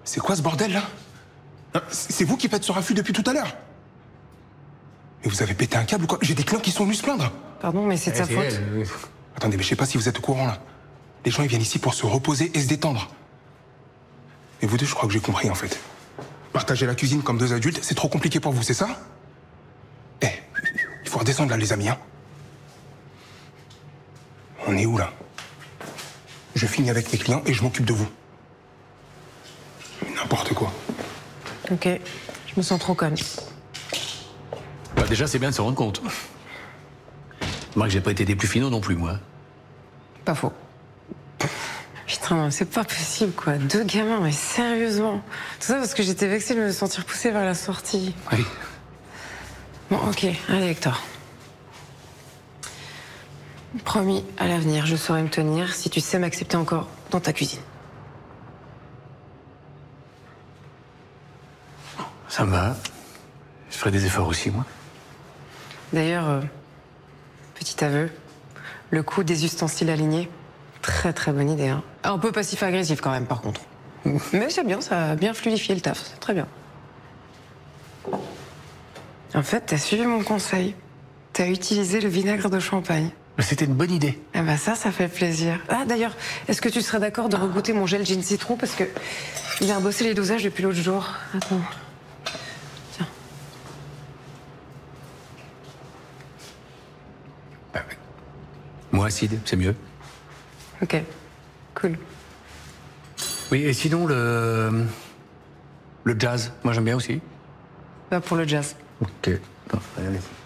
C'est quoi ce bordel là? C'est vous qui faites ce raffut depuis tout à l'heure? Mais vous avez pété un câble ou quoi? J'ai des clients qui sont venus se plaindre. Pardon, mais c'est de sa faute. Attendez, mais je sais pas si vous êtes au courant là. Les gens ils viennent ici pour se reposer et se détendre. Et vous deux, je crois que j'ai compris en fait. Partager la cuisine comme deux adultes, c'est trop compliqué pour vous, c'est ça? Eh, il faut redescendre là les amis, hein. On est où là? Je finis avec mes clients et je m'occupe de vous. N'importe quoi. Ok, je me sens trop conne. Bah déjà, c'est bien de se rendre compte. Moi, que j'ai pas été des plus finaux non plus, moi. Pas faux. Putain, c'est pas possible, quoi. 2 gamins, mais sérieusement. Tout ça parce que j'étais vexée de me sentir poussée vers la sortie. Oui. Bon, ok. Allez, Hector. Promis, à l'avenir, je saurai me tenir si tu sais m'accepter encore dans ta cuisine. Ça me va. Je ferai des efforts aussi, moi. D'ailleurs, petit aveu, le coup des ustensiles alignés, très très bonne idée, hein. Un peu passif-agressif quand même, par contre. Mais c'est bien, ça a bien fluidifié le taf, c'est très bien. En fait, t'as suivi mon conseil. T'as utilisé le vinaigre de champagne. Mais c'était une bonne idée. Ah bah ça fait plaisir. Ah d'ailleurs, est-ce que tu serais d'accord de regoûter mon gel gin citron parce que il a rebossé les dosages depuis l'autre jour. Attends. Tiens. Moi, acide, c'est mieux. Ok. Cool. Oui, et sinon, le jazz, moi j'aime bien aussi. Bah pour le jazz. Ok. Attends, allez.